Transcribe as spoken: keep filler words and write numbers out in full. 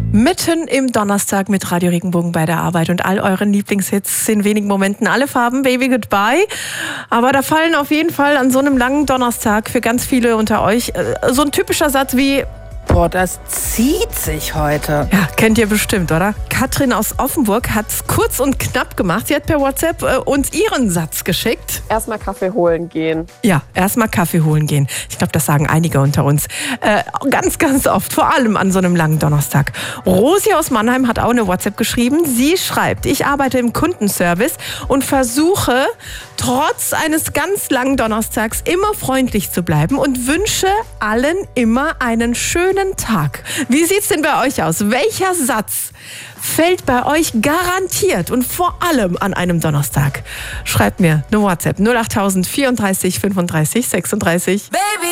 Mitten im Donnerstag mit Radio Regenbogen bei der Arbeit und all euren Lieblingshits in wenigen Momenten. Alle Farben, Baby Goodbye. Aber da fallen auf jeden Fall an so einem langen Donnerstag für ganz viele unter euch äh, so ein typischer Satz wie: Boah, das zieht sich heute. Ja, kennt ihr bestimmt, oder? Katrin aus Offenburg hat's kurz und knapp gemacht. Sie hat per WhatsApp äh, uns ihren Satz geschickt. Erstmal Kaffee holen gehen. Ja, erstmal Kaffee holen gehen. Ich glaube, das sagen einige unter uns. Äh, ganz, ganz oft, vor allem an so einem langen Donnerstag. Rosi aus Mannheim hat auch eine WhatsApp geschrieben. Sie schreibt: Ich arbeite im Kundenservice und versuche, trotz eines ganz langen Donnerstags immer freundlich zu bleiben und wünsche allen immer einen schönen Tag. Wie sieht's denn bei euch aus? Welcher Satz fällt bei euch garantiert und vor allem an einem Donnerstag? Schreibt mir eine WhatsApp null acht null null vierunddreißig fünfunddreißig sechsunddreißig. Baby.